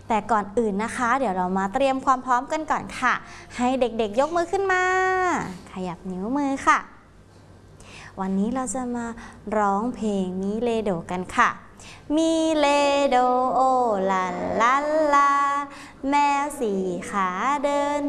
แต่ก่อนอื่นนะคะเดี๋ยวเรามาเตรียมความพร้อมกันก่อนค่ะให้เด็กๆยกมือขึ้นมาขยับนิ้วมือค่ะวันนี้เราจะมาร้องเพลงมิเลโดกันค่ะมิเลโดโอลาลาลาแมวสี่ขาเดิน